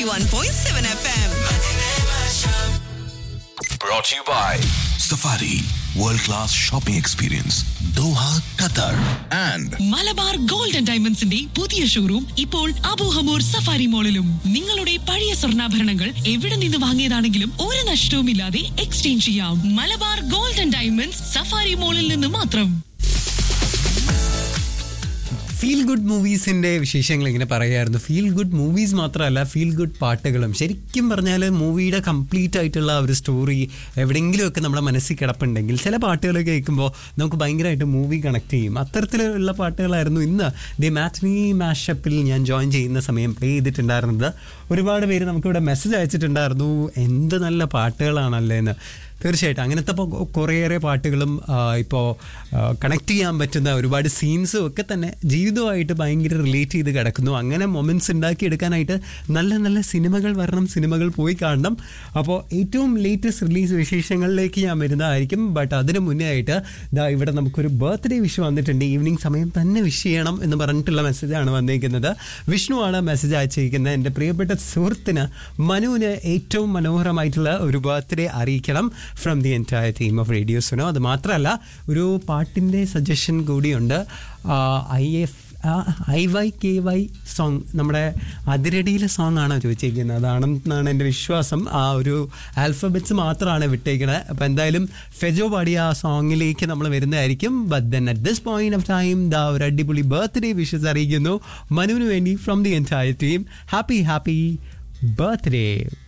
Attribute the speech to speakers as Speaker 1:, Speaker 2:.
Speaker 1: 91.7 FM.
Speaker 2: Brought to you by Safari World Class Shopping Experience Doha, Qatar and
Speaker 3: Malabar gold and ഡയമണ്ട്സിന്റെ പുതിയ showroom ഇപ്പോൾ Abu Hamour safari മോളിലും. നിങ്ങളുടെ പഴയ സ്വർണ്ണാഭരണങ്ങൾ എവിടെ നിന്ന് വാങ്ങിയതാണെങ്കിലും ഒരു നഷ്ടവുമില്ലാതെ എക്സ്ചേഞ്ച് ചെയ്യാം. Malabar gold and diamonds safari മോളിൽ നിന്ന് മാത്രം.
Speaker 4: ഫീൽ ഗുഡ് മൂവീസിൻ്റെ വിശേഷങ്ങൾ ഇങ്ങനെ പറയായിരുന്നു. ഫീൽ ഗുഡ് മൂവീസ് മാത്രമല്ല, ഫീൽ ഗുഡ് പാട്ടുകളും. ശരിക്കും പറഞ്ഞാൽ മൂവിയുടെ കംപ്ലീറ്റ് ആയിട്ടുള്ള ഒരു സ്റ്റോറി എവിടെയെങ്കിലുമൊക്കെ നമ്മുടെ മനസ്സിൽ കിടപ്പുണ്ടെങ്കിൽ ചില പാട്ടുകൾ കേൾക്കുമ്പോൾ നമുക്ക് ഭയങ്കരമായിട്ട് മൂവി കണക്ട് ചെയ്യും. അത്തരത്തിലുള്ള പാട്ടുകളായിരുന്നു ഇന്ന് ദി മാറ്റ്നി മാഷപ്പിൽ ഞാൻ ജോയിൻ ചെയ്യുന്ന സമയം പ്ലേ ചെയ്തിട്ടുണ്ടായിരുന്നത്. ഒരുപാട് പേര് നമുക്കിവിടെ മെസ്സേജ് അയച്ചിട്ടുണ്ടായിരുന്നു, എന്ത് നല്ല പാട്ടുകളാണല്ലേ എന്ന്. തീർച്ചയായിട്ടും അങ്ങനത്തെ കുറേയേറെ പാട്ടുകളും ഇപ്പോൾ കണക്ട് ചെയ്യാൻ പറ്റുന്ന ഒരുപാട് സീൻസും ഒക്കെ തന്നെ ജീവിതവുമായിട്ട് ഭയങ്കര റിലേറ്റ് ചെയ്ത് കിടക്കുന്നു. അങ്ങനെ മൊമെൻറ്റ്സ് ഉണ്ടാക്കിയെടുക്കാനായിട്ട് നല്ല നല്ല സിനിമകൾ വരണം, സിനിമകൾ പോയി കാണണം. അപ്പോൾ ഏറ്റവും ലേറ്റസ്റ്റ് റിലീസ് വിശേഷങ്ങളിലേക്ക് ഞാൻ വരുന്നതായിരിക്കും. ബട്ട് അതിന് മുന്നേ ആയിട്ട് ഇവിടെ നമുക്കൊരു ബർത്ത്ഡേ വിഷ് വന്നിട്ടുണ്ട്. ഈവനിങ് സമയം തന്നെ വിഷ് ചെയ്യണം എന്ന് പറഞ്ഞിട്ടുള്ള മെസ്സേജാണ് വന്നിരിക്കുന്നത്. വിഷ്ണുവാണ് മെസ്സേജ് അയച്ചിരിക്കുന്നത്. എൻ്റെ പ്രിയപ്പെട്ട സുഹൃത്തിന് മനുവിന് ഏറ്റവും മനോഹരമായിട്ടുള്ള ഒരു ബർത്ത്ഡേ അറിയിക്കണം from the entire team of radio Suno. അത് മാത്രമല്ല ഒരു പാട്ടിൻ്റെ സജഷൻ കൂടിയുണ്ട്. IYKY സോങ്, നമ്മുടെ അതിരടിയിലെ സോങ് ആണോ ചോദിച്ചിരിക്കുന്നത്? അതാണെന്നാണ് എൻ്റെ വിശ്വാസം. ആ ഒരു ആൽഫബറ്റ്സ് മാത്രമാണ് വിട്ടേക്കുന്നത്. അപ്പോൾ എന്തായാലും ഫെജോ പാടിയ ആ സോങ്ങിലേക്ക് നമ്മൾ വരുന്നതായിരിക്കും. But then at this point of time ഒരു അടിപൊളി ബർത്ത്ഡേ വിഷസ് അറിയിക്കുന്നു മനുവിന് വേണ്ടി from the entire team. Happy birthday.